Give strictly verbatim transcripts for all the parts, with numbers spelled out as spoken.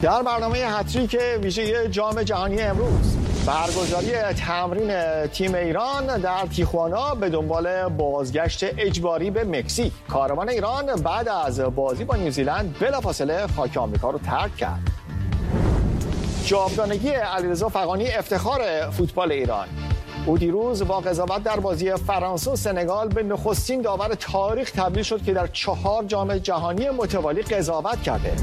در برنامه هتریک ویژه جام جهانی امروز برگزاری تمرین تیم ایران در تیخوانا به دنبال بازگشت اجباری به مکزیک. کاروان ایران بعد از بازی با نیوزیلند بلافاصله خاک آمریکا رو ترک کرد. جاودانگی علیرضا فغانی افتخار فوتبال ایران. او دیروز با قضاوت در بازی فرانسه و سنگال به نخستین داور تاریخ تبدیل شد که در چهار جام جهانی متوالی قضاوت کرده.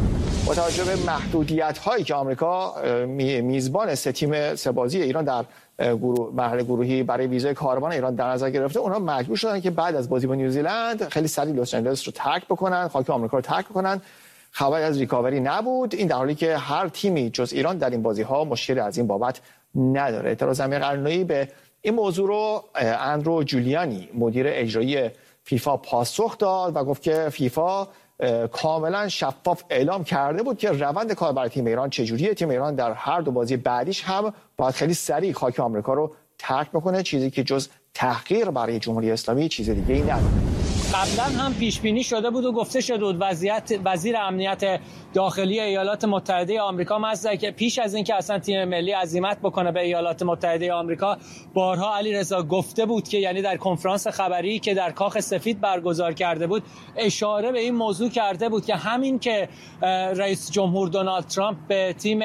با توجه به محدودیت‌هایی که آمریکا میزبان سه تیم سه بازی ایران در گروه مرحله گروهی برای ویزای کاروان ایران در نظر گرفته، اونها مجبور شدن که بعد از بازی با نیوزیلند خیلی سریع لس آنجلس رو ترک بکنن، خاک آمریکا رو ترک بکنن. خبری از ریکاوری نبود، این در حالی که هر تیمی جز ایران در این بازی‌ها مشکلی از این بابت نداره. اعتراض امیر قلعه‌نویی به این موضوع رو اندرو جولیانی مدیر اجرایی فیفا پاسخ داد و گفت که فیفا کاملا شفاف اعلام کرده بود که روند کار برای تیم ایران چجوریه. تیم ایران در هر دو بازی بعدیش هم باید خیلی سریع خاک آمریکا رو ترک بکنه، چیزی که جز تحقیر برای جمهوری اسلامی چیز دیگه ای نداره. قبلا هم پیش بینی شده بود و گفته شده بود وضعیت وزیر امنیت داخلی ایالات متحده آمریکا مزدک که پیش از اینکه اصلا تیم ملی عزیمت بکنه به ایالات متحده آمریکا بارها علیرضا گفته بود که یعنی در کنفرانس خبری که در کاخ سفید برگزار کرده بود اشاره به این موضوع کرده بود که همین که رئیس جمهور دونالد ترامپ به تیم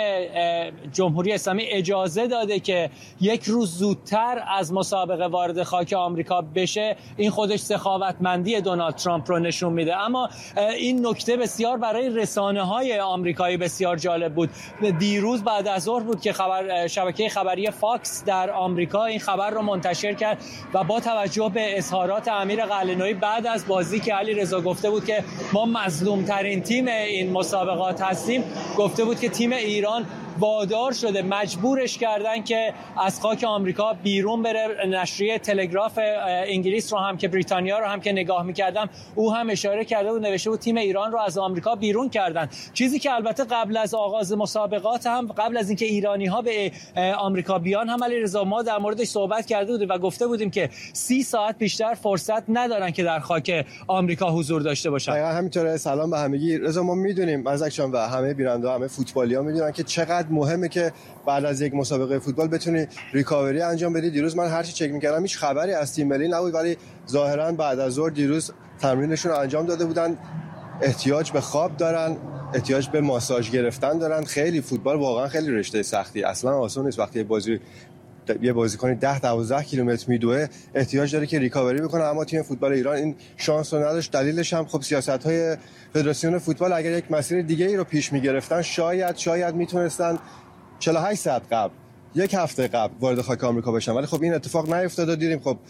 جمهوری اسلامی اجازه داده که یک روز زودتر از مسابقه وارد خاک آمریکا بشه، این خودش سخاوتمندی دونالد ترامپ رو نشون میده. اما این نکته بسیار برای رسانه‌های آمریکایی بسیار جالب بود. دیروز بعد از ظهر بود که خبر شبکه خبری فاکس در آمریکا این خبر رو منتشر کرد و با توجه به اظهارات امیر قلعه‌نویی بعد از بازی که علیرضا گفته بود که ما مظلوم ترین تیم این مسابقات هستیم، گفته بود که تیم ایران وادار شده، مجبورش کردن که از خاک آمریکا بیرون بره. نشریه تلگراف انگلیس رو هم که بریتانیا رو هم که نگاه می‌کردم، او هم اشاره کرده بود، نوشته بود تیم ایران رو از آمریکا بیرون کردن. چیزی که البته قبل از آغاز مسابقات هم قبل از اینکه ایرانی‌ها به آمریکا بیان هم علیرضا ما در موردش صحبت کرده بودیم و گفته بودیم که سی ساعت بیشتر فرصت ندارن که در خاک آمریکا حضور داشته باشن. دقیقاً همینطوره. سلام به همگی. رضا ما می‌دونیم مزدک و همه بیننده همه فوتبالی‌ها می‌دونن که چقدر مهمه که بعد از یک مسابقه فوتبال بتونی ریکاوری انجام بدی. دیروز من هر چی چک می‌کردم هیچ خبری از تیم ملی نبود، ولی ظاهراً بعد از ظهر دیروز تمرینشون رو انجام داده بودن. احتیاج به خواب دارن، احتیاج به ماساژ گرفتن دارن. خیلی فوتبال واقعا خیلی رشته سختی، اصلا آسون نیست. وقتی بازی یه بازیکن ده دوازده کیلومتر میدوه احتیاج داره که ریکاوری بکنه، اما تیم فوتبال ایران این شانس رو نداشت. دلیلش هم خب سیاست‌های فدراسیون فوتبال، اگر یک مسیر دیگه‌ای رو پیش می‌گرفتن شاید شاید میتونستن چهل و هشت ساعت قبل، یک هفته قبل وارد خاک آمریکا بشن، ولی خب این اتفاق نیفتاد و دیدیم خب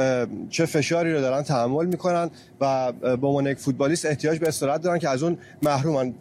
چه فشاری رو دارن تحمل میکنن و به عنوان یک فوتبالیست احتیاج به استراحت دارن که از اون محرومن.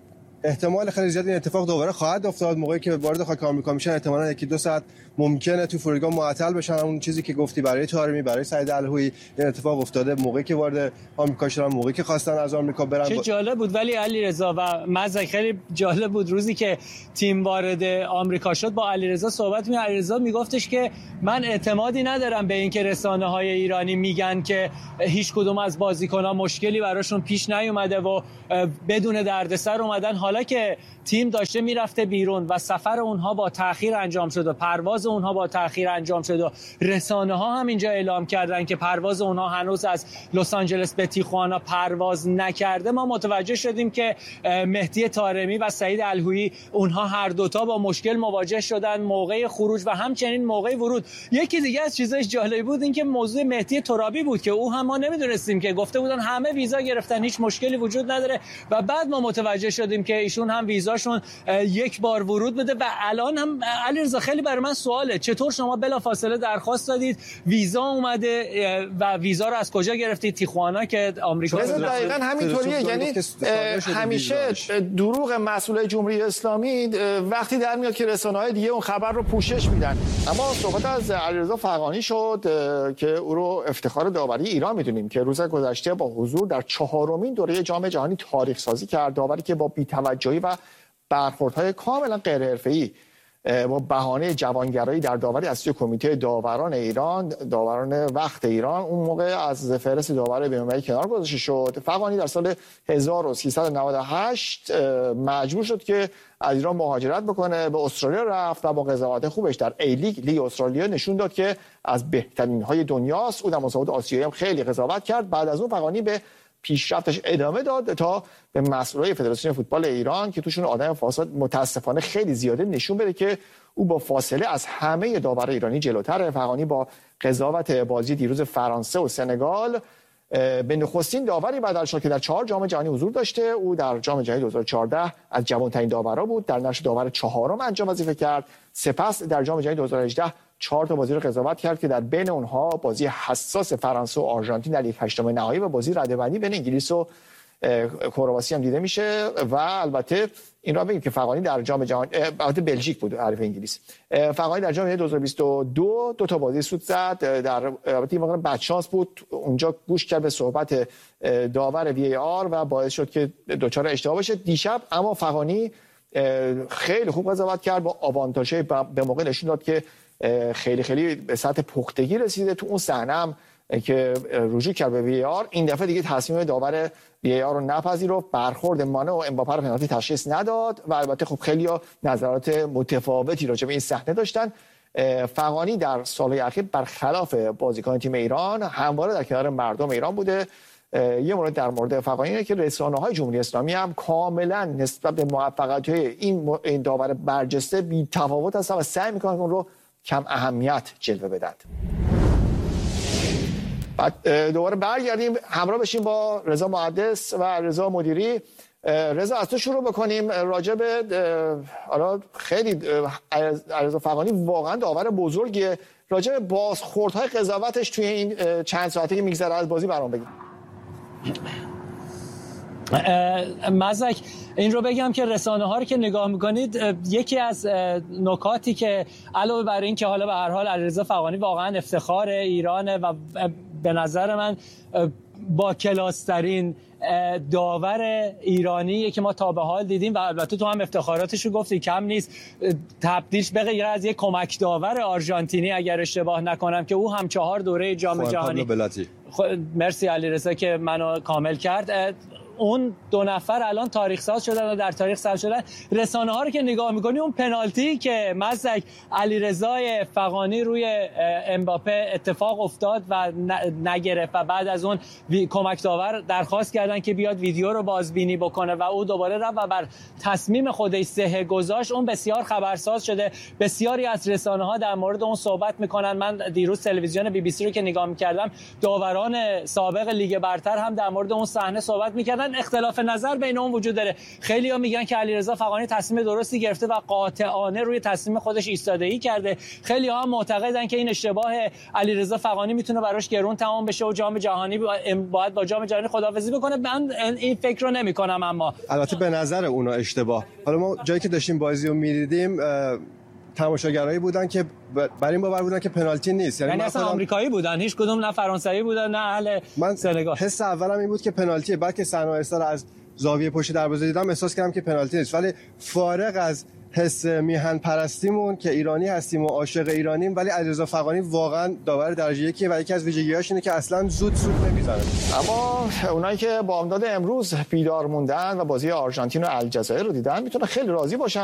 احتمال خیلی زیاد این اتفاق دوباره خواهد افتاد موقعی که وارد خاک آمریکا میشن. احتمالاً یکی دو ساعت ممکنه تو فرودگاه معطل بشن. اون چیزی که گفتی برای طارمی، برای سعید الهویی این اتفاق افتاده موقعی که وارد آمریکا شدن، موقعی که خواستن از آمریکا برن. چه جالب بود. ولی علیرضا و مزدک خیلی جالب بود روزی که تیم وارد آمریکا شد با علیرضا صحبت می علیرضا میگفتش که من اعتمادی ندارم به اینکه رسانه‌های ایرانی میگن که هیچ کدوم از بازیکن‌ها مشکلی براشون پیش نیومده و بدون دردسر اومدن، حالا که تیم داشته میرفته بیرون و سفر اونها با تأخیر انجام شد و پرواز اونها با تأخیر انجام شد و رسانه‌ها هم اینجا اعلام کردن که پرواز اونها هنوز از لس آنجلس به تیخوانا پرواز نکرده، ما متوجه شدیم که مهدی طارمی و سعید الهویی اونها هر دوتا با مشکل مواجه شدن موقع خروج و همچنین موقع ورود. یکی دیگه از چیزای جالبی بود این که موضوع مهدی ترابی بود که او هم ما نمیدونستیم، که گفته بودن همه ویزا گرفتن، هیچ مشکلی وجود نداره و بعد ما متوجه شدیم که ایشون هم ویزاشون یک بار ورود بده. و الان هم علیرضا خیلی برای من سواله، چطور شما بلافاصله درخواست دادید، ویزا اومده و ویزا رو از کجا گرفتید؟ تیخوانا که آمریکا. دقیقاً همینطوریه. یعنی همیشه دروغ مسئولای جمهوری اسلامی وقتی در میاد که رسانه‌های دیگه اون خبر رو پوشش میدن. اما صحبت از علیرضا فغانی شد که او رو افتخار داوری ایران میدونیم که روز گذشته با حضور در چهارمین دوره جام جهانی تاریخ سازی کرد. داوری که با بی‌توجهی و برخوردهای کاملا غیر حرفه‌ای با بهانه جوانگرایی در داوری از سوی کمیته داوران ایران، داوران وقت ایران، اون موقع از فهرست داور بین‌المللی کنار گذاشته شد. فغانی در سال هزار و سیصد و نود و هشت مجبور شد که از ایران مهاجرت بکنه، به استرالیا رفت و با قضاوت خوبش در ای لیگ لیگ استرالیا نشون داد که از بهترین های دنیاست. او در مسابقات آسیایی هم خیلی قضاوت کرد. بعد از اون فغانی به پیشرفتش ادامه داد تا به مسئولای فدراسیون فوتبال ایران که توشون آدم فاسد متاسفانه خیلی زیاده نشون بده که او با فاصله از همه داورای ایرانی جلوتره. فغانی با قضاوت بازی دیروز فرانسه و سنگال به نخستین داوری بدل شد که در چهار جام جهانی حضور داشته. او در جام جهانی دو هزار و چهارده از جوان‌ترین داورا بود، در نقش داور چهارم انجام وظیفه کرد. سپس در جام جهانی دو هزار و هجده چهار تا بازی رو قضاوت کرد که در بین اونها بازی حساس فرانسه و آرژانتین در یک هشتم نهایی و بازی رده‌بندی بین انگلیس و کرواسی هم دیده میشه. و البته این را بگیم که فغانی در جام جهانی، البته بلژیک بود حریف انگلیس، فغانی در جام دو هزار و بیست و دو دو تا بازی سود زد. در البته این واقعا بدشانس بود، اونجا گوش کرد به صحبت داور وی ای آر و باعث شد که دچار اشتباه بشه دیشب. اما فغانی خیلی خوب قضاوت کرد، با آوانتاژهای به موقع نشون داد که خیلی خیلی به سطح پختگی رسیده. تو اون صحنه هم که رجوع کرد به وی ای آر، این دفعه دیگه تصمیم داور وی ای آر رو نپذیرفت، برخورد مانه و امباپه رو پنالتی تشخیص نداد و البته خب خیلی‌ها نظرات متفاوتی راجع به این صحنه داشتن. فغانی در سال‌های اخیر برخلاف بازیکن تیم ایران همواره در کنار مردم ایران بوده. یه مورد در مورد فغانی اینه که رسانه‌های جمهوری اسلامی هم کاملا نسبت به موفقیت‌های این این داور برجسته بی‌تفاوت هستن و سعی می‌کنن اون رو کم اهمیت جلوه بدن. بعد دوباره برگردیم همراه بشیم با رضا محدث و رضا مدیری. رضا از تو شروع بکنیم راجع به حالا خیلی علیرضا فغانی واقعا داور بزرگیه، راجع به بازخوردهای قضاوتش توی این چند ساعته که میگذره از بازی برام بگیم. مزک این رو بگم که رسانه ها رو که نگاه میکنید، یکی از نکاتی که علاوه بر این که حالا به هر حال علیرضا فغانی واقعا افتخار ایرانه و به نظر من با کلاسترین داور ایرانی که ما تا به حال دیدیم و البته تو هم افتخاراتش رو گفتی کم نیست، تبدیلش به غیر از یک کمک داور آرژانتینی اگر اشتباه نکنم که او هم چهار دوره جام جهانی. مرسی علیرضا که منو کامل کرد. اون دو نفر الان تاریخ ساز شدن و در تاریخ ثبت شدن. رسانه ها رو که نگاه میکنی، اون پنالتی که مزدک علیرضا فغانی روی امباپه اتفاق افتاد و نگرفت و بعد از اون کمک داور درخواست کردن که بیاد ویدیو رو بازبینی بکنه و او دوباره رفت و بر تصمیم خودش صحه گذاشت، اون بسیار خبرساز شده. بسیاری از رسانه ها در مورد اون صحبت میکنن. من دیروز تلویزیون بی بی سی رو که نگاه میکردم، داوران سابق لیگ برتر هم در مورد اون صحنه صحبت میکردن. اختلاف نظر بین اون وجود داره. خیلی‌ها میگن که علیرضا فغانی تصمیم درستی گرفته و قاطعانه روی تصمیم خودش ایستادگی کرده. خیلی‌ها هم معتقدن که این اشتباه علیرضا فغانی میتونه براش گرون تمام بشه و جام جهانی باید با جام جهانی خداحافظی بکنه. من این فکر رو نمی‌کنم. اما البته به نظر اونا اشتباه. حالا ما جایی که داشتیم بازی رو می‌دیدیم تماشاگرایی بودن که بر این باور بودن که پنالتی نیست، یعنی اصلا خودم... آمریکایی بودن، هیچ کدوم نه فرانسوی بودن نه اهل سنگال. حس اولم این بود که پنالتیه، بعد که صحنه استار از زاویه پشت دروازه دیدم احساس کردم که پنالتی نیست. ولی فارغ از حس میهن پرستیمون که ایرانی هستیم و عاشق ایرانیم، ولی علیرضا فغانی واقعا داور درجه یکیه و یکی از ویژگی‌هاش اینه که اصلا زود سود نمیزنه. اما اونایی که با امداد امروز بیدار موندن و بازی آرژانتین و الجزایر رو دیدن میتونه خیلی راضی باشن.